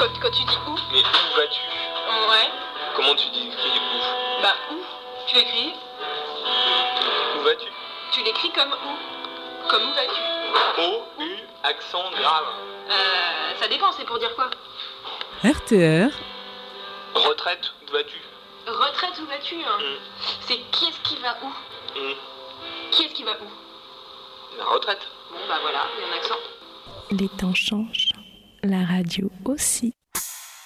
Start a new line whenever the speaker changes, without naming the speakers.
Quand tu dis où?
Mais où vas-tu?
Ouais.
Comment tu dis écris où?
Bah où? Tu l'écris?
Où vas-tu?
Tu l'écris comme où? Comme où vas-tu?
O, U, accent grave.
Ça dépend, c'est pour dire quoi?
RTR.
Retraite, où vas-tu?
Retraite, où vas-tu hein? C'est qui est-ce qui va où? Qui est-ce qui va où?
La retraite.
Bon bah voilà, il y a un accent.
Les temps changent, la radio aussi.